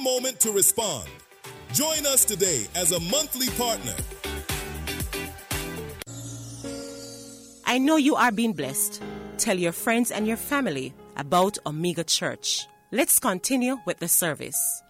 Moment to respond. Join us today as a monthly partner. I know you are being blessed. Tell your friends and your family about Omega Church. Let's continue with the service.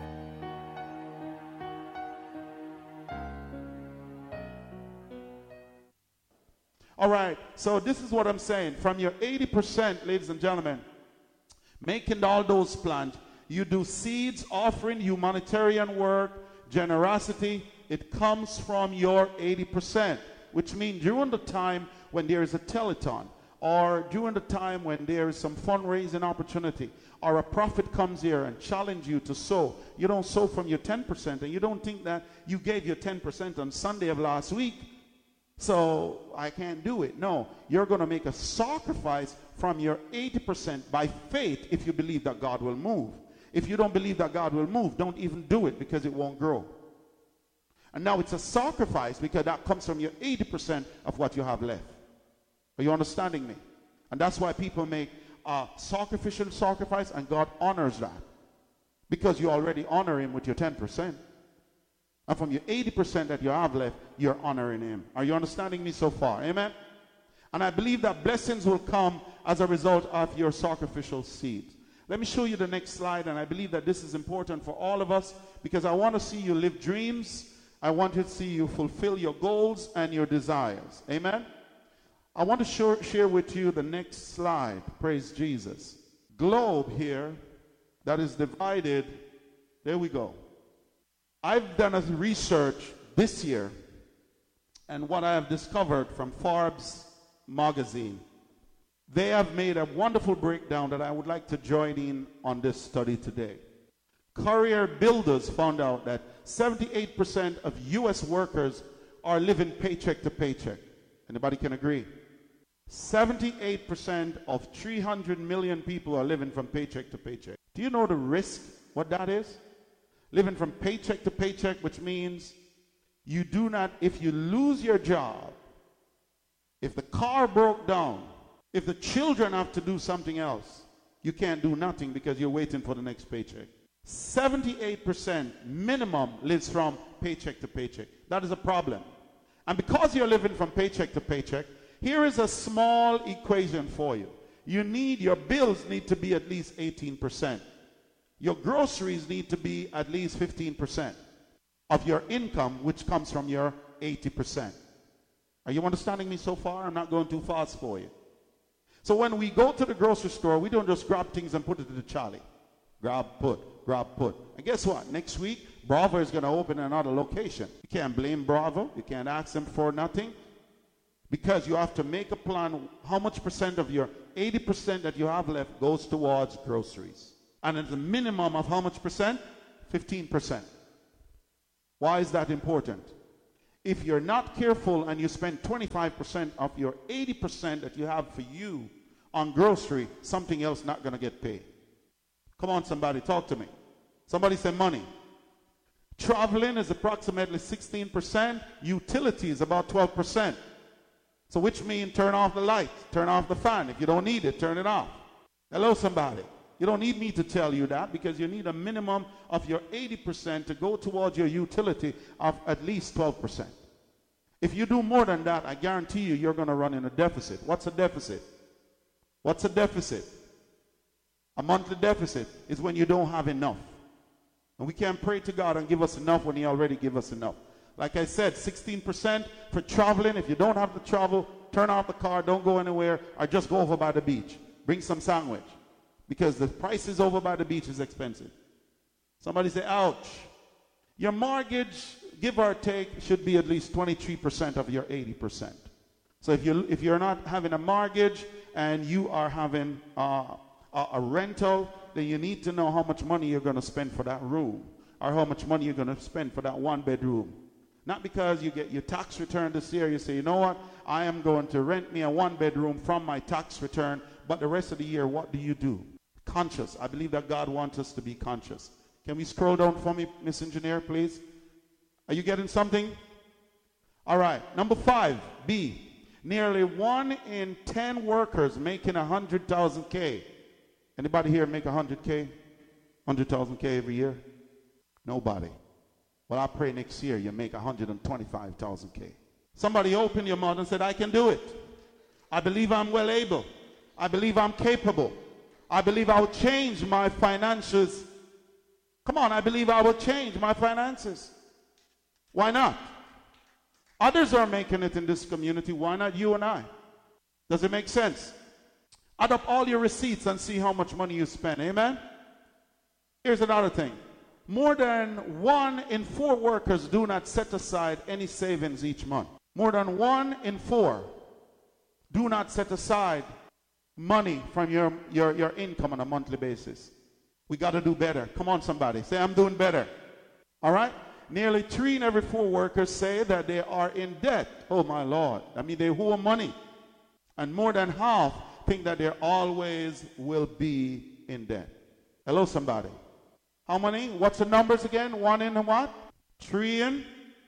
All right, so this is what I'm saying. From your 80%, ladies and gentlemen, making all those plans, you do seeds, offering, humanitarian work, generosity. It comes from your 80%, which means during the time when there is a telethon, or during the time when there is some fundraising opportunity, or a prophet comes here and challenge you to sow, you don't sow from your 10%, and you don't think that you gave your 10% on Sunday of last week, so I can't do it. No, you're going to make a sacrifice from your 80% by faith if you believe that God will move. If you don't believe that God will move, don't even do it because it won't grow. And now it's a sacrifice because that comes from your 80% of what you have left. Are you understanding me? And that's why people make a sacrificial sacrifice, and God honors that. Because you already honor him with your 10%. And from your 80% that you have left, you're honoring him. Are you understanding me so far? Amen? And I believe that blessings will come as a result of your sacrificial seeds. Let me show you the next slide, and I believe that this is important for all of us because I want to see you live dreams. I want to see you fulfill your goals and your desires. Amen? I want to share with you the next slide. Praise Jesus. Globe here that is divided. There we go. I've done a research this year, and what I have discovered from Forbes magazine, they have made a wonderful breakdown that I would like to join in on this study today. Career Builders found out that 78% of U.S. workers are living paycheck to paycheck. Anybody can agree? 78% of 300 million people are living from paycheck to paycheck. Do you know the risk, what that is? Living from paycheck to paycheck, which means you do not, if you lose your job, if the car broke down, if the children have to do something else, you can't do nothing because you're waiting for the next paycheck. 78% minimum lives from paycheck to paycheck. That is a problem. And because you're living from paycheck to paycheck, here is a small equation for you. Your bills need to be at least 18%. Your groceries need to be at least 15% of your income, which comes from your 80%. Are you understanding me so far? I'm not going too fast for you. So when we go to the grocery store, we don't just grab things and put it in the trolley. Grab, put. And guess what? Next week, Bravo is going to open another location. You can't blame Bravo. You can't ask them for nothing. Because you have to make a plan how much percent of your 80% that you have left goes towards groceries. And at the minimum of how much percent? 15%. Why is that important? If you're not careful and you spend 25% of your 80% that you have for you on grocery, something else not going to get paid. Come on, somebody, talk to me. Somebody say money. Traveling is approximately 16%. Utilities about 12%. So which means turn off the light, turn off the fan. If you don't need it, turn it off. Hello, somebody. You don't need me to tell you that because you need a minimum of your 80% to go towards your utility of at least 12%. If you do more than that, I guarantee you, you're going to run in a deficit. What's a deficit? What's a deficit? A monthly deficit is when you don't have enough. And we can't pray to God and give us enough when he already gave us enough. Like I said, 16% for traveling. If you don't have to travel, turn off the car, don't go anywhere, or just go over by the beach. Bring some sandwich. Because the prices over by the beach is expensive. Somebody say, ouch. Your mortgage, give or take, should be at least 23% of your 80%. So if you're not having a mortgage and you are having a rental, then you need to know how much money you're going to spend for that room. Or how much money you're going to spend for that one bedroom. Not because you get your tax return this year, you say, you know what, I am going to rent me a one bedroom from my tax return, but the rest of the year, what do you do? Conscious. I believe that God wants us to be conscious. Can we scroll down for me, Miss Engineer, please? Are you getting something? All right. Number 5, B. Nearly 1 in 10 workers making 100,000 K. Anybody here make 100K? 100,000 K every year? Nobody. Well, I pray next year you make 125,000K. Somebody opened your mouth and said, I can do it. I believe I'm well able. I believe I'm capable. I believe I will change my finances. Come on, I believe I will change my finances. Why not? Others are making it in this community. Why not you and I? Does it make sense? Add up all your receipts and see how much money you spend. Amen? Here's another thing. More than 1 in 4 workers do not set aside any savings each month. More than 1 in 4 do not set aside money from your income on a monthly basis. We got to do better. Come on, somebody. Say, I'm doing better. All right? Nearly 3 in every 4 workers say that they are in debt. Oh, my Lord. I mean, they owe money. And more than half think that they always will be in debt. Hello, somebody. How many? What's the numbers again? 1 in what? 3 in?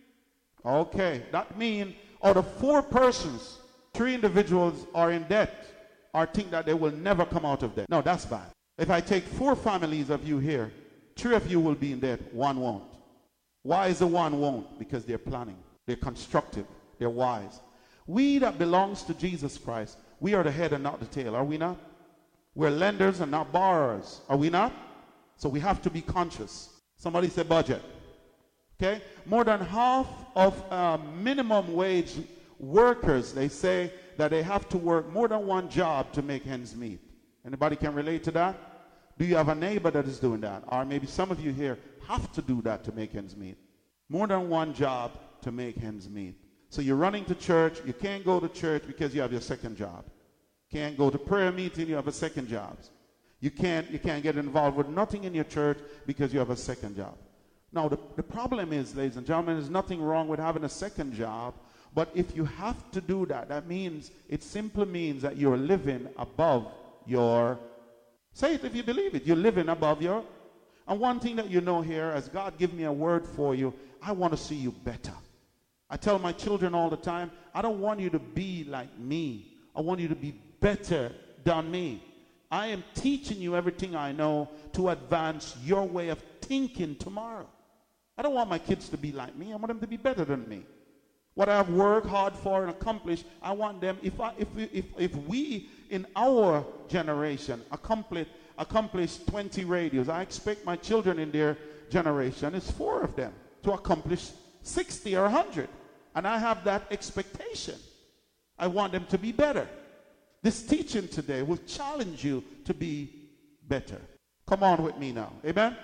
Okay. That means out of 4 persons, 3 individuals are in debt or think that they will never come out of debt. No, that's bad. If I take 4 families of you here, 3 of you will be in debt, 1 won't. Why is the 1 won't? Because they're planning. They're constructive. They're wise. We that belongs to Jesus Christ, we are the head and not the tail, are we not? We're lenders and not borrowers, are we not? So we have to be conscious. Somebody say budget. Okay? More than half of minimum wage workers, they say that they have to work more than 1 job to make ends meet. Anybody can relate to that? Do you have a neighbor that is doing that? Or maybe some of you here have to do that to make ends meet. More than 1 job to make ends meet. So you're running to church. You can't go to church because you have your second job. Can't go to prayer meeting, you have a second job. You can't get involved with nothing in your church because you have a second job. Now, the problem is, ladies and gentlemen, there's nothing wrong with having a second job. But if you have to do that, that means, it simply means that you're living above your, say it if you believe it, you're living above your, and one thing that you know here, as God give me a word for you, I want to see you better. I tell my children all the time, I don't want you to be like me. I want you to be better than me. I am teaching you everything I know to advance your way of thinking tomorrow. I don't want my kids to be like me. I want them to be better than me. What I have worked hard for and accomplished, I want them, if we in our generation accomplish 20 radios, I expect my children in their generation, it's 4 of them, to accomplish 60 or 100. And I have that expectation. I want them to be better. This teaching today will challenge you to be better. Come on with me now. Amen?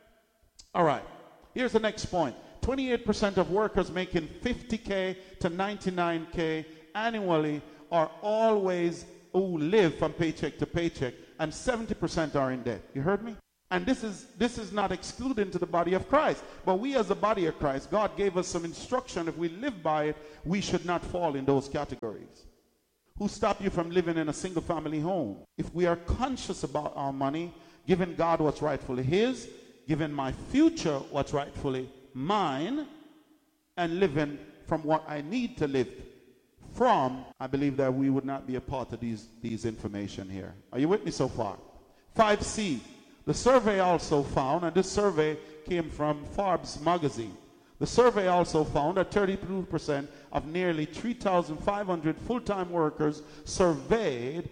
All right. Here's the next point. 28% of workers making 50K to 99K annually are always who live from paycheck to paycheck, and 70% are in debt. You heard me? And this is not excluding to the body of Christ. But we as the body of Christ, God gave us some instruction. If we live by it, we should not fall in those categories. Who stopped you from living in a single family home? If we are conscious about our money, giving God what's rightfully his, giving my future what's rightfully mine, and living from what I need to live from, I believe that we would not be a part of these information here. Are you with me so far? 5C. The survey also found, and this survey came from Forbes magazine, the survey also found that 32% of nearly 3,500 full-time workers surveyed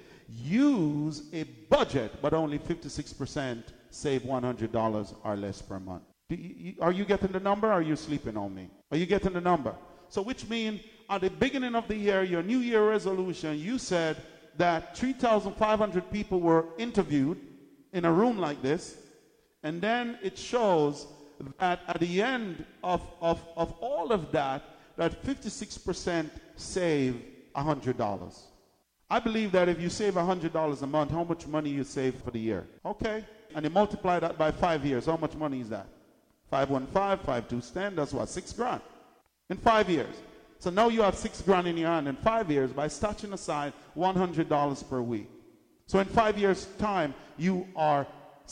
use a budget, but only 56% save $100 or less per month. Are you getting the number, or are you sleeping on me? Are you getting the number? So which means at the beginning of the year, your New Year resolution, you said that 3,500 people were interviewed in a room like this, and then it shows that at the end of all of that, that 56% save $100. I believe that if you save $100 a month, how much money you save for the year? Okay, and you multiply that by 5 years, how much money is that? 515, 5 2 that's what, $6,000 in 5 years. So now you have $6,000 in your hand in 5 years by starting aside $100 per week. So in 5 years' time, you are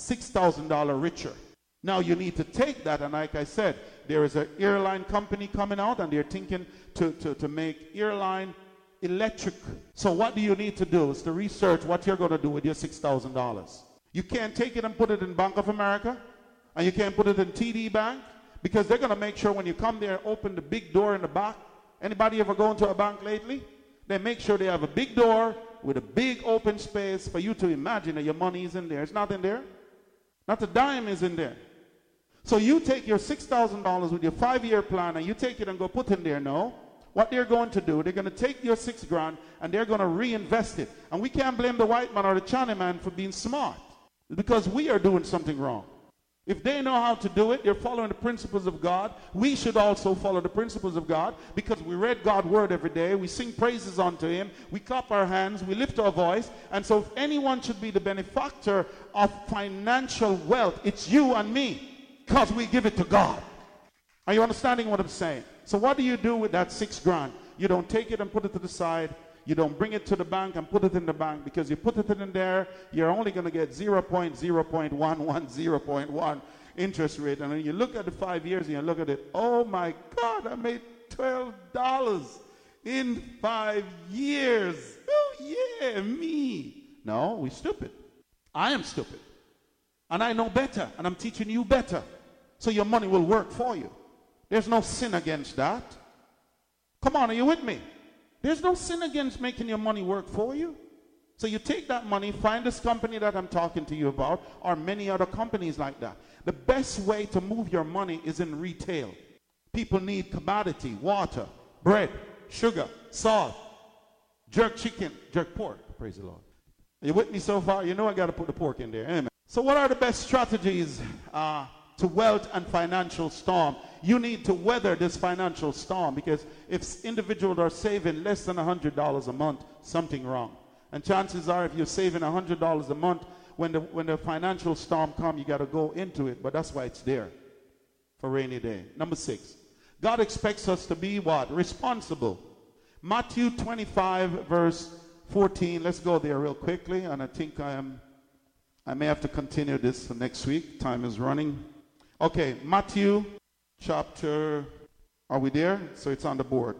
$6,000 richer. Now you need to take that, and like I said, there is an airline company coming out, and they're thinking to make airline electric. So what do you need to do is to research what you're going to do with your $6,000. You can't take it and put it in Bank of America, And you can't put it in TD Bank because they're going to make sure when you come there, open the big door in the back. Anybody ever go into a bank lately? They make sure they have a big door with a big open space for you to imagine that your money is in there. It's not in there. Not a dime is in there. So you take your $6,000 with your 5-year plan and you take it and go put in there. No. What they're going to do, they're going to take your $6,000 and they're going to reinvest it. And we can't blame the white man or the China man for being smart. It's because we are doing something wrong. If they know how to do it, they're following the principles of God. We should also follow the principles of God because we read God's word every day. We sing praises unto him. We clap our hands. We lift our voice. And so if anyone should be the benefactor of financial wealth, it's you and me because we give it to God. Are you understanding what I'm saying? So what do you do with that $6,000? You don't take it and put it to the side. You don't bring it to the bank and put it in the bank because you put it in there, you're only going to get 0.0.11, 0.1 interest rate. And when you look at the 5 years and you look at it, oh my God, I made $12 in 5 years. Oh yeah, me. No, we're stupid. I am stupid. And I know better, and I'm teaching you better. So your money will work for you. There's no sin against that. Come on, are you with me? There's no sin against making your money work for you. So you take that money, find this company that I'm talking to you about, or many other companies like that. The best way to move your money is in retail. People need commodity, water, bread, sugar, salt, jerk chicken, jerk pork. Praise the Lord. Are you with me so far? You know I got to put the pork in there. Amen. So what are the best strategies to wealth and financial storm? You need to weather this financial storm because if individuals are saving less than $100 a month, something wrong. And chances are if you're saving $100 a month, when the financial storm comes, you got to go into it. But that's why it's there for rainy day. Number 6, God expects us to be what? Responsible. Matthew 25 verse 14. Let's go there real quickly. And I think I may have to continue this for next week. Time is running. Okay, Matthew chapter, are we there? So it's on the board.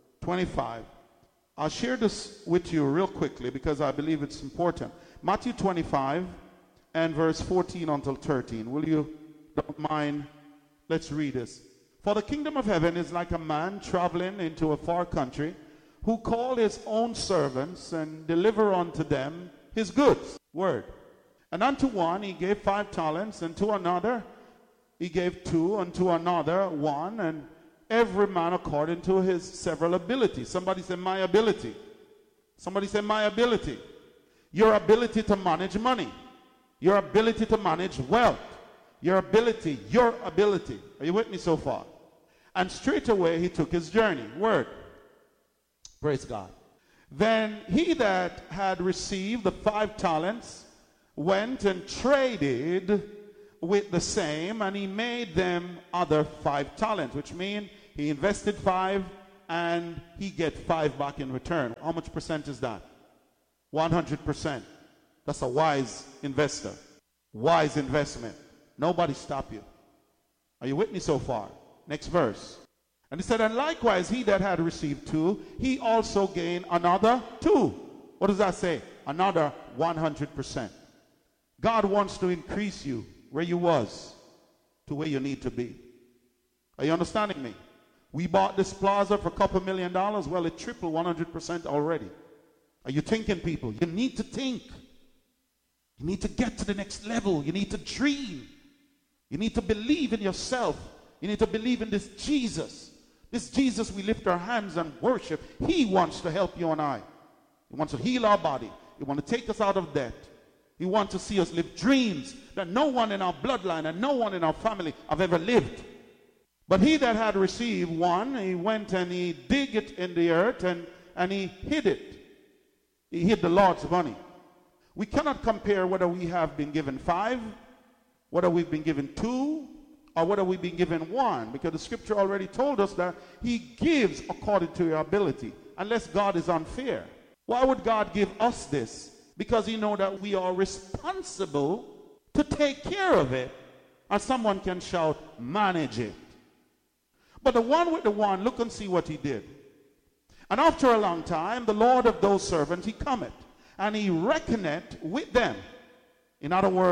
25. I'll share this with you real quickly because I believe it's important. Matthew 25 and verse 14 until 13. Will you, don't mind, let's read this. For the kingdom of heaven is like a man traveling into a far country who called his own servants and delivered unto them his goods. Word. And unto one he gave 5 talents, and to another he gave 2, unto another 1, and every man according to his several abilities. Somebody say, my ability. Somebody say, my ability. Your ability to manage money. Your ability to manage wealth. Your ability. Are you with me so far? And straightway he took his journey. Word. Praise God. Then he that had received the 5 talents went and traded with the same, and he made them other 5 talents, which means he invested 5 and he get 5 back in return. How much percent is that? 100%. That's a wise investor. Wise investment. Nobody stop you. Are you with me so far? Next verse. And he said, and likewise he that had received 2, he also gained another 2. What does that say? Another 100%. God wants to increase you where you was to where you need to be. Are you understanding me? We bought this plaza for a couple $1 million. Well, it tripled 100% already. Are you thinking, people? You need to think. You need to get to the next level. You need to dream. You need to believe in yourself. You need to believe in this Jesus. This Jesus we lift our hands and worship. He wants to help you and I. He wants to heal our body. He wants to take us out of debt. He wants to see us live dreams that no one in our bloodline and no one in our family have ever lived. But he that had received 1, he went and he dig it in the earth and he hid it. He hid the Lord's money. We cannot compare whether we have been given 5, whether we've been given 2, or whether we've been given 1, because the scripture already told us that he gives according to your ability, unless God is unfair. Why would God give us this? Because he knows that we are responsible to take care of it. And someone can shout, manage it. But the one with the 1, look and see what he did. And after a long time, the Lord of those servants, he cometh, and he reckoneth with them. In other words,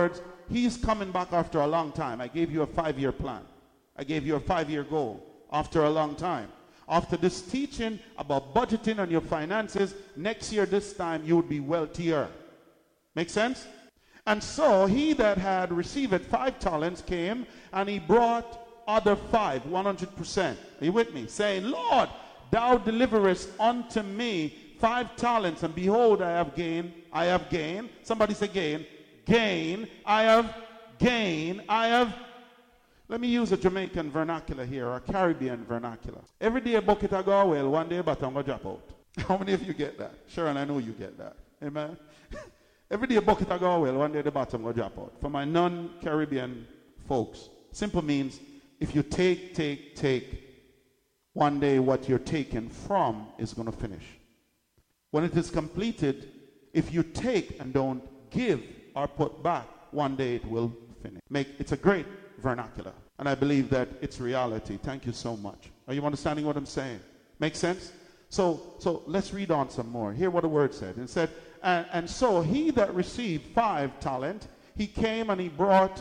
he's coming back after a long time. I gave you a 5-year plan. I gave you a 5-year goal after a long time. After this teaching about budgeting and your finances, next year this time you would be wealthier. Make sense? And so he that had received 5 talents came and he brought other 5, 100%. Are you with me? Saying, Lord, thou deliverest unto me 5 talents, and behold, I have gained. Somebody say gain. Gain. I have gained. Let me use a Jamaican vernacular here, or Caribbean vernacular. Every day a bucket I go well, one day a bottom go drop out. How many of you get that? Sure, and I know you get that. Amen. Every day a bucket I go well, one day the bottom go drop out. For my non-Caribbean folks, simple means if you take, one day what you're taken from is going to finish. When it is completed, if you take and don't give or put back, one day it will finish. It's a great vernacular, and I believe that it's reality. Thank you so much. Are you understanding what I'm saying? Make sense? So let's read on some more. Hear what the word said. It said, and so he that received 5 talents, he came and he brought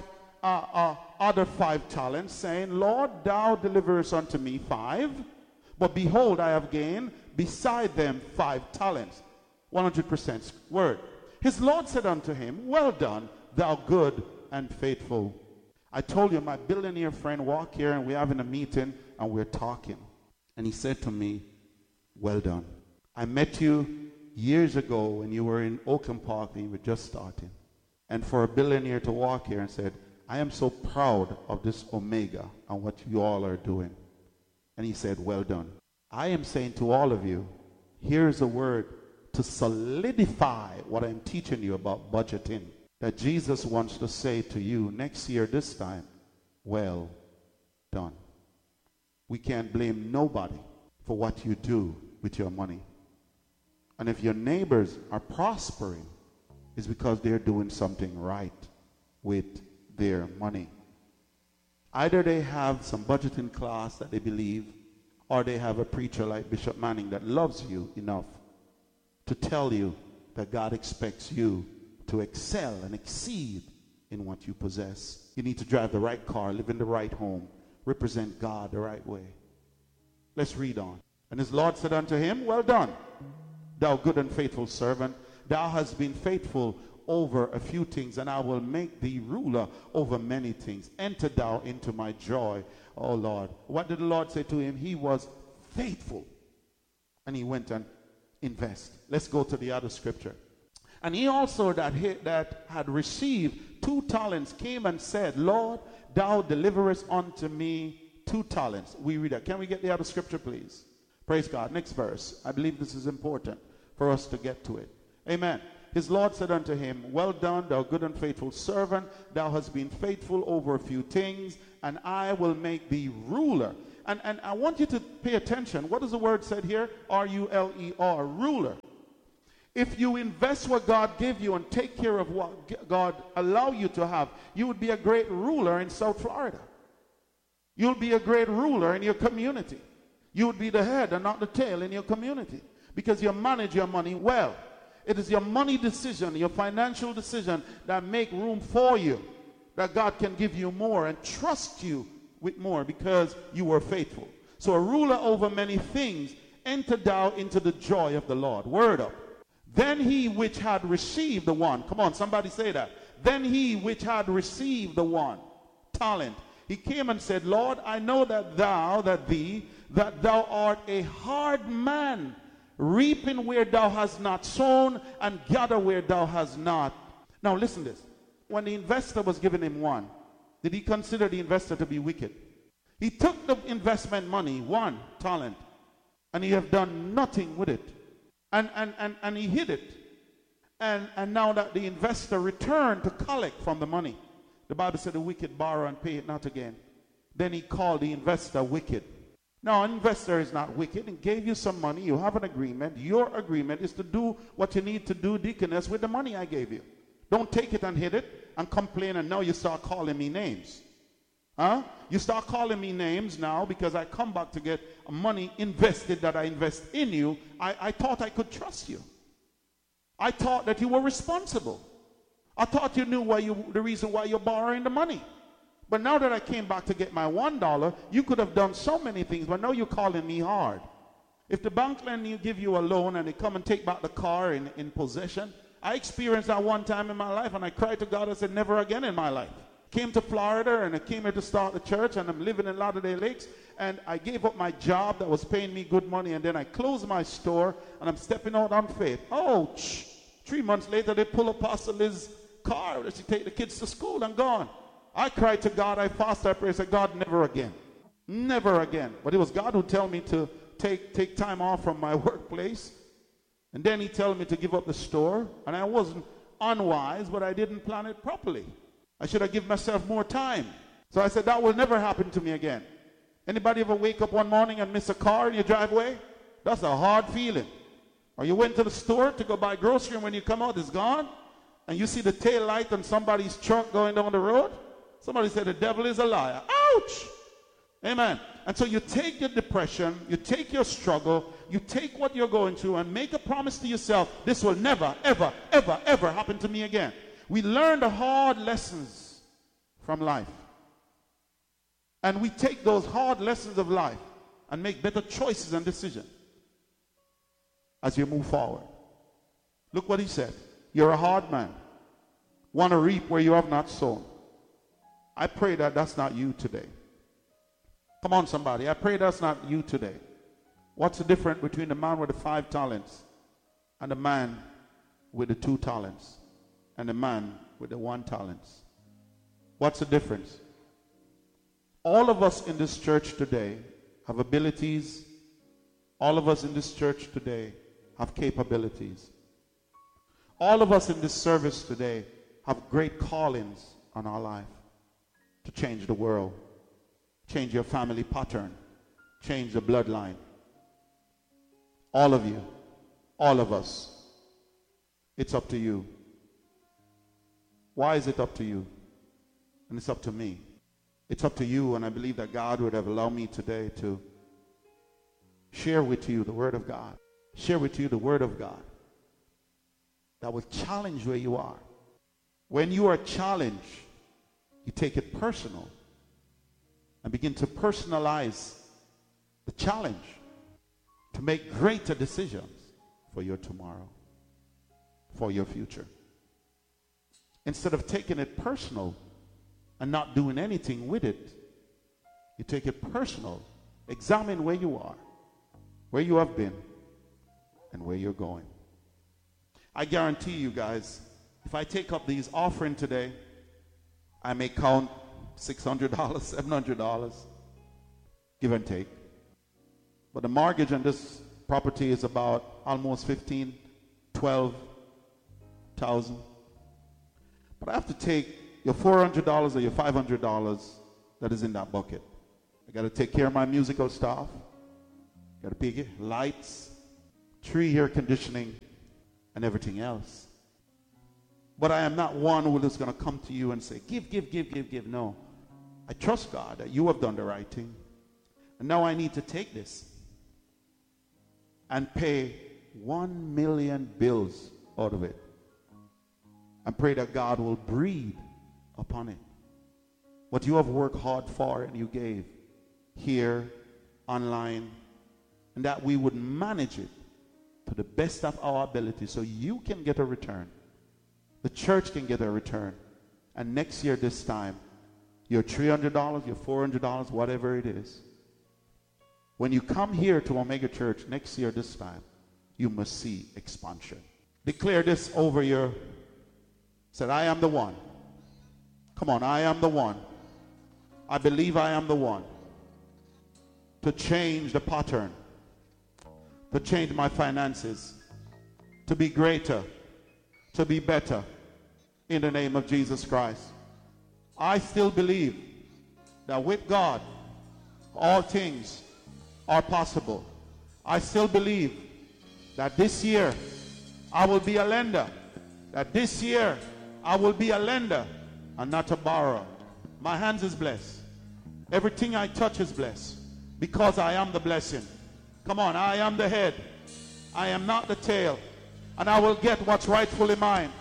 other 5 talents, saying, Lord, thou deliverest unto me 5, but behold, I have gained beside them 5 talents. 100% word. His Lord said unto him, well done, thou good and faithful. I told you, my billionaire friend walked here and we're having a meeting and we're talking. And he said to me, well done. I met you years ago when you were in Oakland Park and you were just starting. And for a billionaire to walk here and said, I am so proud of this Omega and what you all are doing. And he said, well done. I am saying to all of you, here's a word to solidify what I'm teaching you about budgeting. That Jesus wants to say to you next year this time, well done. We can't blame nobody for what you do with your money. And if your neighbors are prospering, it's because they're doing something right with their money. Either they have some budgeting class that they believe, or they have a preacher like Bishop Manning that loves you enough to tell you that God expects you to excel and exceed in what you possess. You need to drive the right car, live in the right home, represent God the right way. Let's read on. And his Lord said unto him, well done, thou good and faithful servant. Thou hast been faithful over a few things, and I will make thee ruler over many things. Enter thou into my joy, O Lord. What did the Lord say to him? He was faithful. And he went and invested. Let's go to the other scripture. And he also that had received 2 talents came and said, Lord, thou deliverest unto me 2 talents. We read that. Can we get the other scripture, please? Praise God. Next verse. I believe this is important for us to get to it. Amen. His Lord said unto him, well done, thou good and faithful servant. Thou hast been faithful over a few things, and I will make thee ruler. And I want you to pay attention. What does the word said here? R-U-L-E-R, ruler. If you invest what God gave you and take care of what God allow you to have, you would be a great ruler in South Florida. You'll be a great ruler in your community. You would be the head and not the tail in your community because you manage your money well. It is your money decision, your financial decision that make room for you, that God can give you more and trust you with more because you were faithful. So a ruler over many things, enter thou into the joy of the Lord. Word up. Then he which had received the 1, come on, somebody say that. Then he which had received the 1 talent, he came and said, Lord, I know that thou art a hard man, reaping where thou hast not sown and gather where thou hast not. Now listen to this. When the investor was giving him 1, did he consider the investor to be wicked? He took the investment money, 1 talent, and he have done nothing with it. And he hid it. And now that the investor returned to collect from the money, the Bible said the wicked borrow and pay it not again. Then he called the investor wicked. Now, an investor is not wicked. He gave you some money. You have an agreement. Your agreement is to do what you need to do, deaconess, with the money I gave you. Don't take it and hid it and complain, and now you start calling me names. Huh? You start calling me names now because I come back to get money invested that I invest in you. I thought I could trust you. I thought that you were responsible. I thought you knew the reason why you're borrowing the money. But now that I came back to get my $1, you could have done so many things, but now you're calling me hard. If the bank give you a loan and they come and take back the car in possession, I experienced that one time in my life, and I cried to God. I said, never again in my life. Came to Florida, and I came here to start the church, and I'm living in Lauderdale Lakes, and I gave up my job that was paying me good money, and then I closed my store, and I'm stepping out on faith. Ouch! 3 months later, they pull up Pastor Liz's car that she take the kids to school and gone. I cried to God, I fasted, I prayed, I said, God, never again. Never again. But it was God who told me to take time off from my workplace. And then he told me to give up the store. And I wasn't unwise, but I didn't plan it properly. I should have given myself more time. So I said, that will never happen to me again. Anybody ever wake up one morning and miss a car in your driveway? That's a hard feeling. Or you went to the store to go buy grocery, and when you come out, it's gone. And you see the tail light on somebody's truck going down the road. Somebody said the devil is a liar. Ouch! Amen. And so you take your depression, you take your struggle, you take what you're going through and make a promise to yourself, this will never, ever, ever, ever happen to me again. We learn the hard lessons from life. And we take those hard lessons of life and make better choices and decisions as you move forward. Look what he said. You're a hard man. Want to reap where you have not sown. I pray that that's not you today. Come on, somebody. I pray that's not you today. What's the difference between the man with the 5 talents and the man with the 2 talents and the man with the 1 talent? What's the difference? All of us in this church today have abilities. All of us in this church today have capabilities. All of us in this service today have great callings on our life to change the world, change your family pattern, change the bloodline. All of you, all of us. It's up to you. Why is it up to you? And it's up to me. It's up to you, and I believe that God would have allowed me today to share with you the Word of God. Share with you the Word of God that will challenge where you are. When you are challenged, you take it personal and begin to personalize the challenge to make greater decisions for your tomorrow, for your future. Instead of taking it personal and not doing anything with it, you take it personal. Examine where you are, where you have been, and where you're going. I guarantee you guys, if I take up these offering today, I may count $600, $700, give and take. But the mortgage on this property is about almost $12,000. But I have to take your $400 or your $500 that is in that bucket. I got to take care of my musical staff. Got to pay lights, tree air conditioning, and everything else. But I am not one who is going to come to you and say, give. No. I trust God that you have done the right thing. And now I need to take this and pay 1 million bills out of it. And pray that God will breathe upon it. What you have worked hard for and you gave here, online, and that we would manage it to the best of our ability so you can get a return. The church can get a return. And next year this time, your $300, your $400, whatever it is, when you come here to Omega Church next year this time, you must see expansion. Declare this over your, said, I am the one. Come on, I am the one. I believe I am the one to change the pattern, to change my finances, to be greater, to be better in the name of Jesus Christ. I still believe that with God, all things are possible. I still believe that this year I will be a lender, that this year I will be a lender and not a borrower. My hands is blessed. Everything I touch is blessed because I am the blessing. Come on, I am the head. I am not the tail. And I will get what's rightfully mine.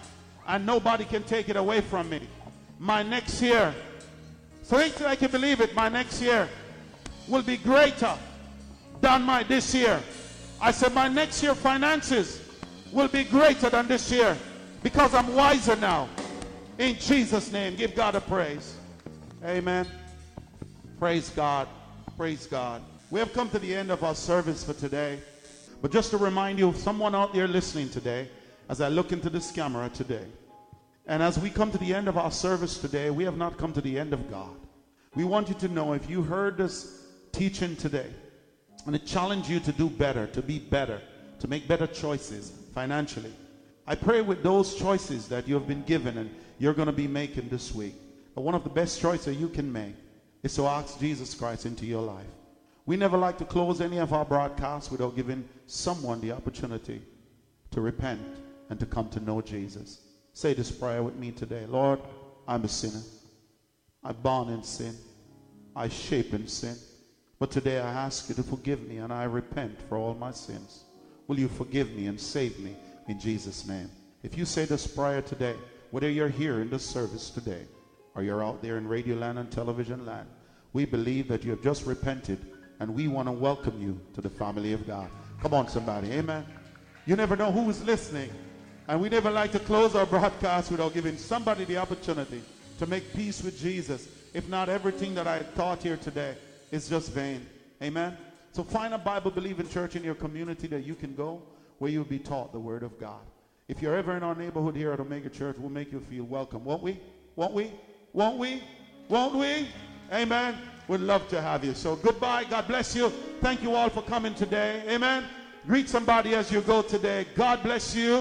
and nobody can take it away from me. My next year, so I can believe it, my next year will be greater than my this year. I said my next year finances will be greater than this year because I'm wiser now. In Jesus' name, give God a praise. Amen. Praise God. Praise God. We have come to the end of our service for today. But just to remind you of someone out there listening today, as I look into this camera today, and as we come to the end of our service today, we have not come to the end of God. We want you to know, if you heard this teaching today, and it challenged you to do better, to be better, to make better choices financially, I pray with those choices that you have been given and you're going to be making this week, but one of the best choices you can make is to ask Jesus Christ into your life. We never like to close any of our broadcasts without giving someone the opportunity to repent and to come to know Jesus. Say this prayer with me today. Lord, I'm a sinner. I'm born in sin. I shape in sin. But today I ask you to forgive me, and I repent for all my sins. Will you forgive me and save me in Jesus' name? If you say this prayer today, whether you're here in this service today or you're out there in radio land and television land, we believe that you have just repented, and we want to welcome you to the family of God. Come on, somebody. Amen. You never know who is listening. And we never like to close our broadcast without giving somebody the opportunity to make peace with Jesus. If not, everything that I taught here today is just vain. Amen. So find a Bible-believing church in your community that you can go where you'll be taught the Word of God. If you're ever in our neighborhood here at Omega Church, we'll make you feel welcome. Won't we? Won't we? Won't we? Won't we? Amen. We'd love to have you. So goodbye. God bless you. Thank you all for coming today. Amen. Greet somebody as you go today. God bless you.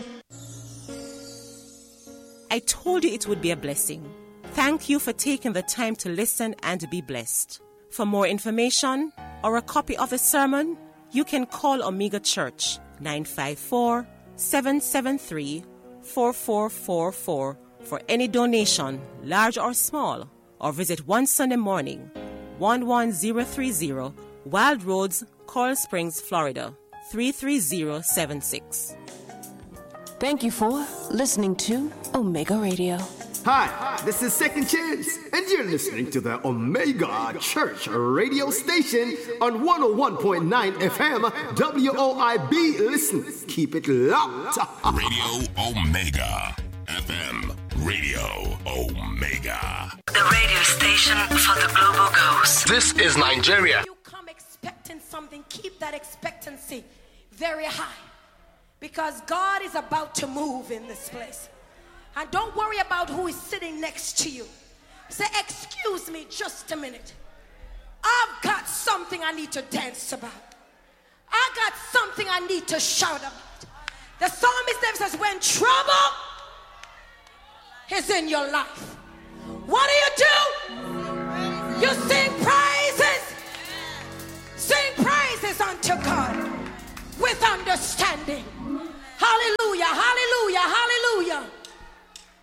I told you it would be a blessing. Thank you for taking the time to listen and be blessed. For more information or a copy of a sermon, you can call Omega Church 954-773-4444 for any donation, large or small, or visit One Sunday Morning, 11030 Wild Roads, Coral Springs, Florida, 33076. Thank you for listening to Omega Radio. Hi, this is Second Chance, and you're listening to the Omega Church radio station on 101.9 FM WOIB. Listen, keep it locked. Radio Omega FM. Radio Omega. The radio station for the global ghost. This is Nigeria. You come expecting something, keep that expectancy very high, because God is about to move in this place. And don't worry about who is sitting next to you. Say, excuse me just a minute. I've got something I need to dance about. I got something I need to shout about. The psalmist David says, when trouble is in your life, what do? You sing praises. Sing praises unto God with understanding. Hallelujah, hallelujah, hallelujah.